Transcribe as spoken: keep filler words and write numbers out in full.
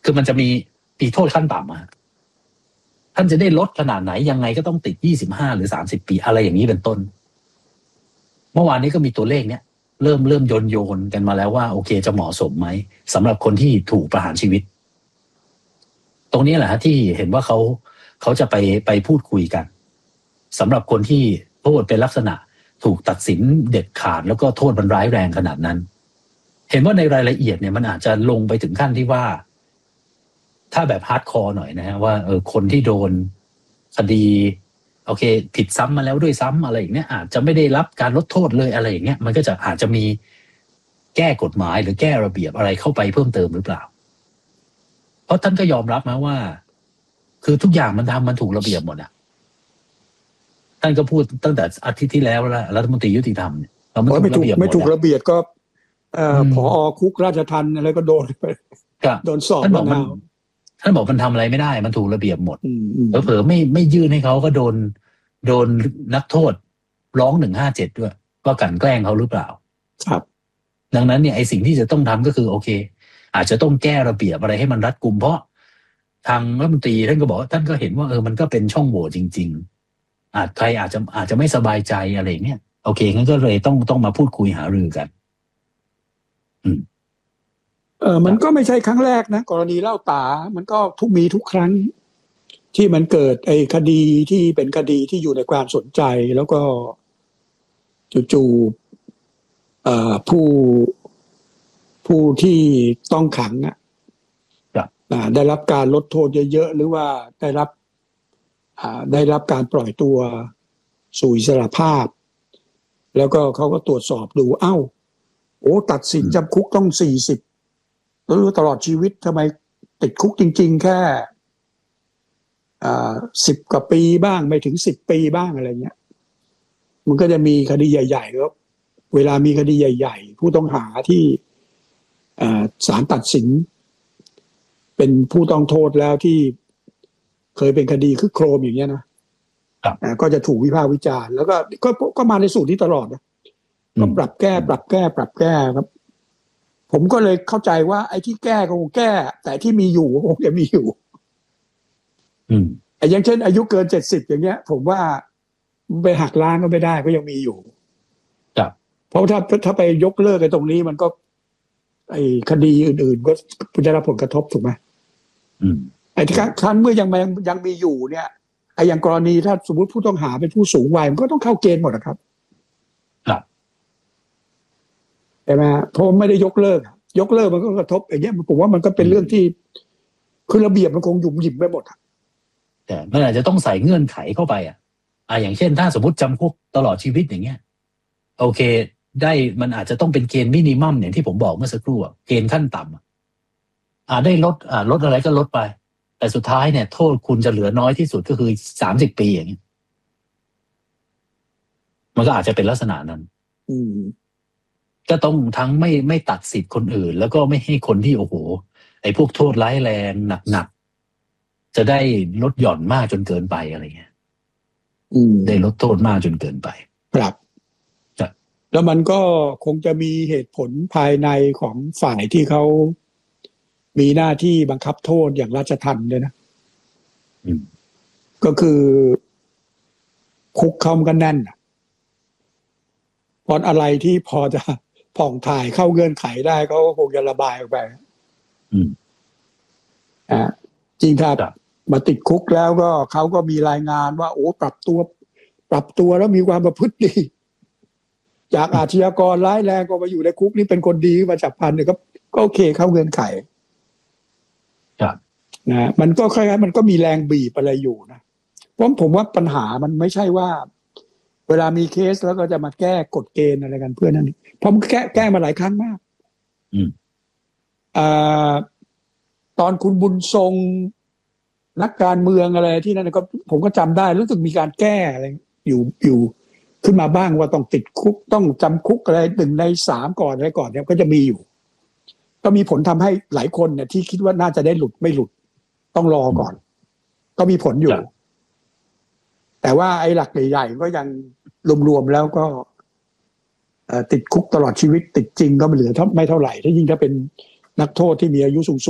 คือมันจะมีมีโทษขั้นต่ำอะท่านจะได้ลดขนาดไหนยังไงก็ต้องติดยี่สิบห้าหรือสามสิบปีอะไรอย่างนี้เป็นต้นเมื่อวานนี้ก็มีตัวเลขเนี้ยเริ่มเริ่มโยนโยนกันมาแล้วว่าโอเคจะเหมาะสมไหมสำหรับคนที่ถูกประหารชีวิตตรงนี้แหละฮะที่เห็นว่าเขาเขาจะไปไปพูดคุยกันสำหรับคนที่โทษเป็นลักษณะถูกตัดสินเด็ดขาดแล้วก็โทษมันร้ายแรงขนาดนั้นเห็นว่าในรายละเอียดเนี่ยมันอาจจะลงไปถึงขั้นที่ว่าถ้าแบบฮาร์ดคอร์หน่อยนะฮะว่าเออคนที่โดนคดีโอเคผิดซ้ำมาแล้วด้วยซ้ำอะไรอย่างเนี้ยอาจจะไม่ได้รับการลดโทษเลยอะไรอย่างเงี้ยมันก็จะอาจจะมีแก้กฎหมายหรือแก้ระเบียบอะไรเข้าไปเพิ่มเติมหรือเปล่าเพราะท่านก็ยอมรับนะว่าคือทุกอย่างมันทำมันถูกระเบียบหมดอ่ะท่านก็พูดตั้งแต่อาทิตย์ที่แล้วแล้วรัฐมนตรียุติธรรมเนี่ยเราไม่ถูกระเบียบไม่ถูกระเบียบก็เอ่อผอคุกราชทัณฑ์อะไรก็โดนไปโดนสอบมะนาวท่านบอกมันทำอะไรไม่ได้มันถูกระเบียบหมดเผลอๆไม่ไม่ยื่นให้เขาก็โดนโดนนักโทษร้องหนึ่งห้าเจ็ดด้วยว่ากันแกล้งเขาหรือเปล่าครับดังนั้นเนี่ยไอ้สิ่งที่จะต้องทำก็คือโอเคอาจจะต้องแก้ระเบียบอะไรให้มันรัดกุมเพราะทางรัฐมนตรีท่านก็บอกท่านก็เห็นว่าเออมันก็เป็นช่องโหว่จริงๆอาจใครอาจจะอาจจะไม่สบายใจอะไรเงี้ยโอเคงั้นก็เลยต้องต้องมาพูดคุยหารือกันอืมเออมันก็ไม่ใช่ครั้งแรกนะกรณีเล่าตามันก็ทุกมีทุกครั้งที่มันเกิดไอ้คดีที่เป็นคดีที่อยู่ในความสนใจแล้วก็จู่ๆเอ่อผู้ผู้ที่ต้องขังอ่ะได้รับการลดโทษเยอะๆหรือว่าได้รับได้รับการปล่อยตัวสู่อิสรภาพแล้วก็เขาก็ตรวจสอบดูเอ้าโอ้ตัดสินจำคุกต้องสี่สิบหรือตลอดชีวิตทำไมติดคุกจริงๆแค่อ่าสิบกว่าปีบ้างไม่ถึงสิบปีบ้างอะไรเงี้ยมันก็จะมีคดีใหญ่ๆแล้วเวลามีคดีใหญ่ๆผู้ต้องหาที่อ่าศาลตัดสินเป็นผู้ต้องโทษแล้วที่เคยเป็นคดีคึกโครมอย่างเงี้ยนะก็จะถูกวิพากษ์วิจารณ์แล้วก็ก็ก็มาในสูตรที่ตลอดนะก็ปรับแก้ปรับแก้ปรับแก้ครับผมก็เลยเข้าใจว่าไอ้ที่แก้ก็คงแก้แต่ที่มีอยู่คงจะมีอยู่อืมไอ้อย่างเช่นอายุเกินเจ็ดสิบอย่างเงี้ยผมว่าไปหักล้างก็ไม่ได้ก็ยังมีอยู่ครับเพราะถ้าถ้าไปยกเลิกไอ้ตรงนี้มันก็ไอ้คดีอื่นๆก็จะรับผลกระทบถูกไหมอืมไอ้ที่ครั้นเมื่อยังยังยังมีอยู่เนี่ยไอ้อย่างกรณีถ้าสมมติผู้ต้องหาเป็นผู้สูงวัยมันก็ต้องเข้าเกณฑ์หมดนะครับครับใช่ไหมเพราะไม่ได้ยกเลิกยกเลิกมันก็กระทบอย่างเงี้ยผมว่ามันก็เป็นเรื่องที่คือระเบียบมันคงหยุ่มหยิมไปหมดแต่มันอาจจะต้องใส่เงื่อนไขเข้าไปอ่ะอ่าอย่างเช่นถ้าสมมติจำคุกตลอดชีวิตอย่างเงี้ยโอเคได้มันอาจจะต้องเป็นเกณฑ์มินิมัมอย่างที่ผมบอกเมื่อสักครู่อ่ะเกณฑ์ขั้นต่ำอ่าได้ลดอ่าลดอะไรก็ลดไปแต่สุดท้ายเนี่ยโทษคุณจะเหลือน้อยที่สุดก็คือสามสิบปีอย่างเงี้ยมันก็อาจจะเป็นลักษณะนั้นอืมก็ต้องทั้งไม่ไม่ตัดสิทธิ์คนอื่นแล้วก็ไม่ให้คนที่โอ้โหไอ้พวกโทษร้ายแรงหนักๆจะได้ลดหย่อนมากจนเกินไปอะไรเงี้ยอืมได้ลดโทษมากจนเกินไปครับแล้วมันก็คงจะมีเหตุผลภายในของฝ่ายที่เขามีหน้าที่บังคับโทษอย่างราชทัณฑ์ด้วยนะก็คือคุกเขามันก็แน่นพออะไรที่พอจะผ่องถ่ายเข้าเงื่อนไขได้เขาก็คงจะระบายออกไปอ่าจริงถ้ามาติดคุกแล้วก็เขาก็มีรายงานว่าโอ้ปรับตัวปรับตัวแล้วมีความประพฤติดีจากอาชญากรร้ายแรงก็มาอยู่ในคุกนี่เป็นคนดีมาจับพันเนี่ยก็ก็โอเคเข้าเงื่อนไขนะมันก็คล้ายๆมันก็มีแรงบีบอะไรอยู่นะเพราะผมว่าปัญหามันไม่ใช่ว่าเวลามีเคสแล้วก็จะมาแก้กฎเกณฑ์อะไรกันเพื่อนั่นเพราะมันแก้แก้มาหลายครั้งมากอืมอ่าตอนคุณบุญทรงนักการเมืองอะไรที่นั่นก็ผมก็จำได้รู้สึกมีการแก้อะไรอยู่อยู่ขึ้นมาบ้างว่าต้องติดคุกต้องจำคุกอะไรหนึ่งในสามก่อนอะไรก่อนเนี่ยก็จะมีอยู่ก็มีผลทำให้หลายคนเนี่ยที่คิดว่าน่าจะได้หลุดไม่หลุดต้องรอก่อนก็มีผลอยู่แต่ว่าไอ้หลักใหญ่ๆก็ยังรวมๆแล้วก็ติดคุกตลอดชีวิตติดจริงก็ไม่เหลือไม่เท่าไหร่ถ้ายิ่งถ้าเป็นนักโทษที่มีอายุสูง